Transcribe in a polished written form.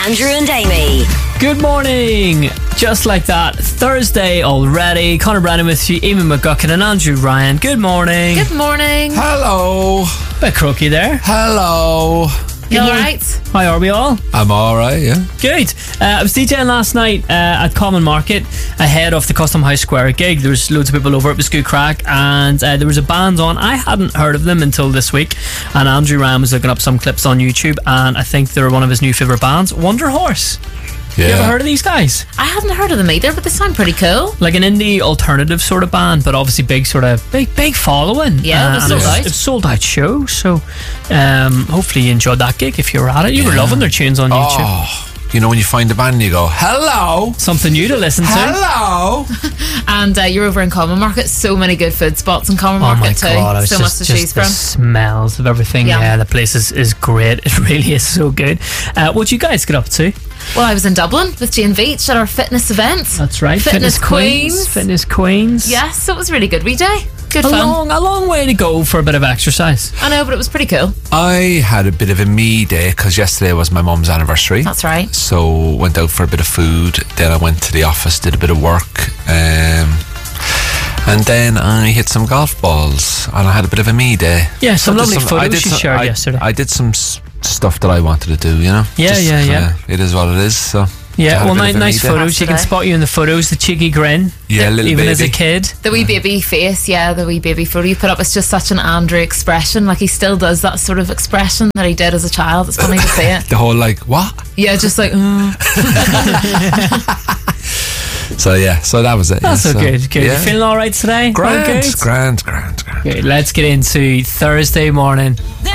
Andrew and Amy. Good morning. Just like that, Thursday already. Conor Brennan with you, Amy McGuckin and Andrew Ryan. Good morning. Good morning. Hello. Bit croaky there. Hello. You alright? How are we all? I'm alright, yeah. Good. I was DJing last night at Common Market ahead of the Custom House Square gig. There was loads of people over. It was good crack, and there was a band on. I hadn't heard of them until this week, and Andrew Ryan was looking up some clips on YouTube, and I think they're one of his new favourite bands, Wonder Horse. Yeah. You ever heard of these guys? I hadn't heard of them either, but they sound pretty cool. Like an indie alternative sort of band, but obviously big following. Yeah, it was sold out. It's a sold out show, so hopefully you enjoyed that gig if you were at it. You were loving their tunes on YouTube. Oh, you know when you find a band and you go, hello. Something new to listen to. Hello. And you're over in Common Market. So many good food spots in Common Oh my Market too. God, I was So much to choose the from. smells of everything. Yeah. Yeah, the place is great. It really is so good. What you guys get up to? Well, I was in Dublin with Jane Veach at our fitness event. That's right. Fitness Queens. Fitness Queens. Yes, so it was really good wee day. Good A fun. long way to go for a bit of exercise. I know, but it was pretty cool. I had a bit of a me day because yesterday was my mum's anniversary. That's right. So went out for a bit of food. Then I went to the office, did a bit of work. And then I hit some golf balls and I had a bit of a me day. Yeah, some So lovely I photos did you shared yesterday. I did some stuff that I wanted to do, you know? Yeah, yeah. It is what it is, so... Yeah, had a well, bit of a nice me day. photos. You can spot you in the photos, the cheeky grin. Yeah, little even as a baby. kid. The wee baby face, yeah, the wee baby photo you put up. It's just such an Andrew expression. Like, he still does that sort of expression that he did as a child. It's funny to see it. The whole, like, what? Yeah, just like, So, yeah, so that was it. That's yeah, so good. Yeah. You feeling all right today? All Grand, good? grand. Okay, let's get into Thursday morning.